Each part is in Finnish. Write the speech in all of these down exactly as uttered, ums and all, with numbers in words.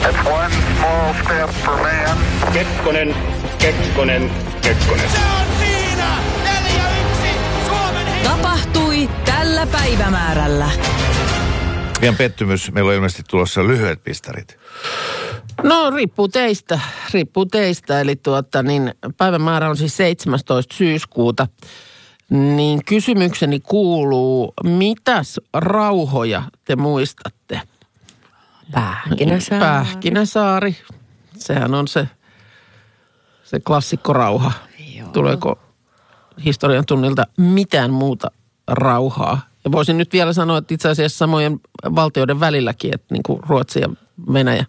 That's one small step for man. Kekkonen, Kekkonen, Kekkonen. Se on siinä! neljä yksi Suomen he... Tapahtui tällä päivämäärällä. Pian pettymys. Meillä on ilmeisesti tulossa lyhyet pistarit. No riippuu teistä, riippuu teistä. Eli tuota niin päivämäärä on siis seitsemästoista syyskuuta. Niin kysymykseni kuuluu, mitäs rauhoja te muistatte? Pähkinäsaari. Pähkinäsaari. Sehän on se, se klassikkorauha. Joo. Tuleeko historian tunnilta mitään muuta rauhaa? Ja voisin nyt vielä sanoa, että itse asiassa samojen valtioiden välilläkin, että niin kuin Ruotsi ja Venäjä.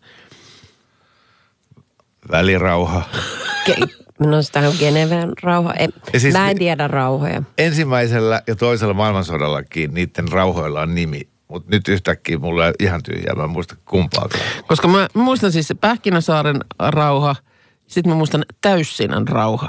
Välirauha. Ke- no sitä on Geneven rauha. En, siis mä en tiedä rauhoja. Ensimmäisellä ja toisella maailmansodallakin niiden rauhoilla on nimi. Mutta nyt yhtäkkiä mulla on ihan tyhjää. Mä en muista kumpaakaan. Koska mä muistan siis se Pähkinäsaaren rauha, sitten mä muistan Täyssinän rauha.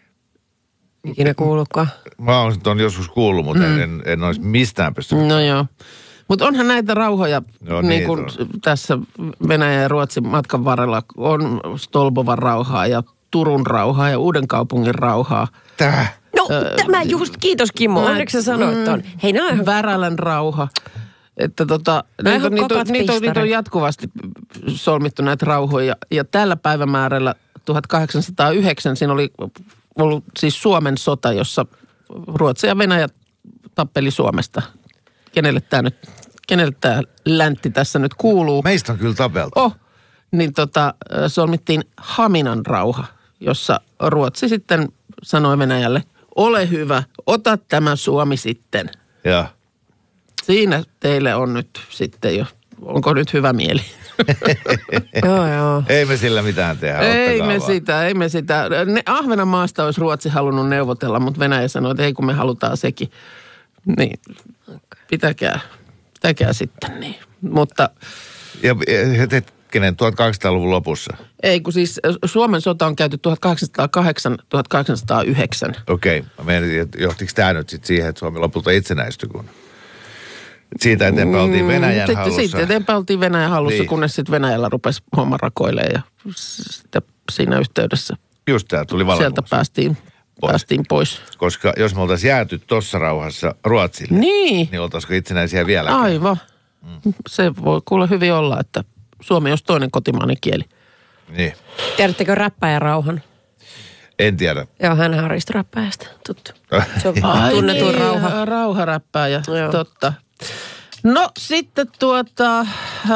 Ikinä kuullutkaan. Mä oon ton joskus kuullut, mutta mm. en, en olisi mistään pystynyt. No joo. Mutta onhan näitä rauhoja, no, niin kuin tässä Venäjän ja Ruotsin matkan varrella on Stolbovan rauhaa ja Turun rauhaa ja Uudenkaupungin rauhaa. Tää? No öö, tämä just, kiitos Kimmo, onneksi sä sanoit ton. Hei nää on... Värälän rauha. Että tota, niitä, on, niitä, on, niitä, on, niitä on jatkuvasti solmittu näitä rauhoja. Ja tällä päivämäärällä tuhatkahdeksansataayhdeksän siinä oli ollut siis Suomen sota, jossa Ruotsi ja Venäjä tappeli Suomesta. Kenelle tämä nyt, kenelle tämä läntti tässä nyt kuuluu? Meistä on kyllä tapeltu. Oh, niin tota, solmittiin Haminan rauha, jossa Ruotsi sitten sanoi Venäjälle, ole hyvä, ota tämä Suomi sitten. Ja. Siinä teille on nyt sitten jo, onko nyt hyvä mieli? Joo, joo. Ei me sillä mitään tehdä. Ei me vaan. sitä, ei me sitä. Ne, Ahvenanmaasta olisi Ruotsi halunnut neuvotella, mutta Venäjä sanoi, että ei kun me halutaan sekin. Niin, pitäkää, pitäkää sitten niin. Mutta... Ja hetkinen, tuhatkahdeksansataaluvun lopussa? Ei, kun siis Suomen sota on käyty tuhatkahdeksansataakahdeksan tuhatkahdeksansataayhdeksän. Okei, okay. Mä mietin, että johtiko tämä nyt sitten siihen, että Suomi lopulta itsenäistyi, kun siitä eteenpäin oltiin Venäjän mm, hallussa. Sitten eteenpäin oltiin Venäjän hallussa, niin. Kunnes sitten Venäjällä rupesi homma rakoilemaan ja sitten siinä yhteydessä. Just tämä tuli vallankumous. Sieltä päästiin pois. päästiin pois. Koska jos me oltaisiin jääty tuossa rauhassa Ruotsille, niin, niin oltaisiko itsenäisiä vieläkin? Aivan. Mm. Se voi kuule hyvin olla, että suomi olisi toinen kotimainen kieli. Niin. Tiedättekö räppäjän rauhan? En tiedä. Joo, hän on Risto Räppäjästä, tuttu. Se on tunnetun niin, rauha. Rauharäppääjä, totta. No sitten tuota, äh,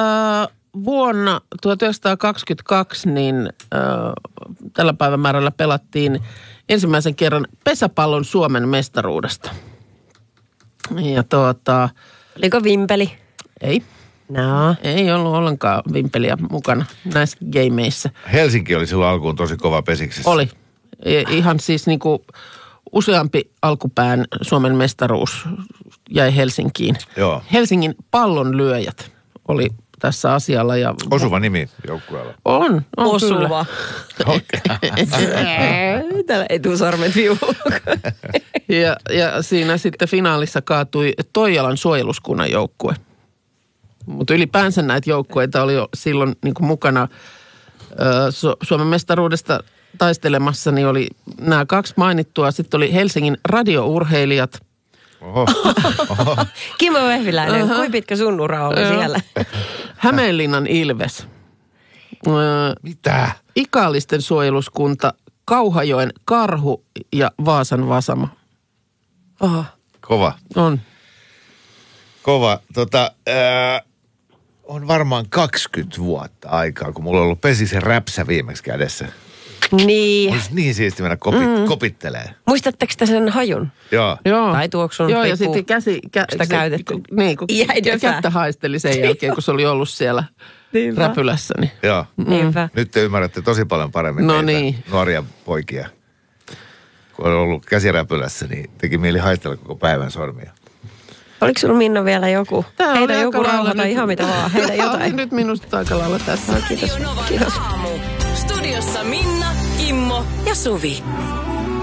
vuonna tuhatyhdeksänsataakaksikymmentäkaksi niin äh, tällä päivämäärällä pelattiin ensimmäisen kerran pesäpallon Suomen mestaruudesta. Ja tuota... Oliko vimpeli? Ei. No. Ei ollut ollenkaan vimpeliä mukana näissä gameissa. Helsinki oli silloin alkuun tosi kova pesiksessä. Oli. Ihan siis niinku useampi alkupään Suomen mestaruus jäi Helsinkiin. Joo. Helsingin pallonlyöjät oli tässä asialla. Ja osuva nimi joukkueella. On, on Osuva. Okei. Täällä etusormet viuhuu. ja, ja siinä sitten finaalissa kaatui Toijalan suojeluskunnan joukkue. Mutta ylipäänsä näitä joukkueita oli jo silloin niin kuin mukana ö, Su- Suomen mestaruudesta taistelemassa, niin oli nämä kaksi mainittua. Sitten oli Helsingin radiourheilijat. Oho. Oho. Kimmo Vehviläinen, uh-huh. Kuinka pitkä sun ura oli siellä? Hämeenlinnan Ilves. Ö, Mitä? Ikaalisten suojeluskunta, Kauhajoen Karhu ja Vaasan Vasama. Oho. Kova. On. Kova. Tota, ää, on varmaan kaksikymmentä vuotta aikaa, kun mulla on ollut Pesisen räpsä viimeksi kädessä. Niin. Olisi niin siisti mennä kopit, mm. kopittelee. Muistatteko te sen hajun? Joo. Joo. Tai tuoksun? Joo, ja riippuu, sitten käsi... Kä, sitä se, käytetty. Niin, kun kättä haisteli sen jälkeen, kun se oli ollut siellä Niinpä. räpylässä. Niin. Joo. Niinpä. Nyt te ymmärrätte tosi paljon paremmin No meitä niin. nuoria poikia. Kun on ollut käsiräpylässä, niin teki mieli haistella koko päivän sormia. Oliko sulla Minna vielä joku? Tää Heitä oli joku aika rauha lailla tai nyt- ihan mitä vaan. Heitä Tää oli jotain. nyt minusta aika lailla tässä. Kiitos. Radio Novan Kiitos. aamu. Studiossa Minna, Kimmo ja Suvi.